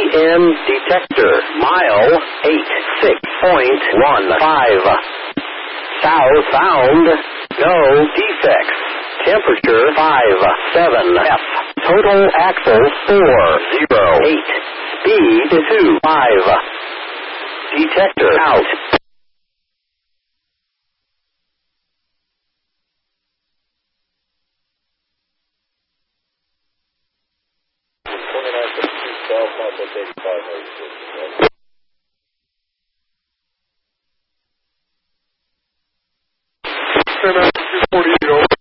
EN detector. Mile 86.15. South bound. No defects. Temperature 57 F. Total axle 408. Speed 25. Detector out. Turn out 248 over.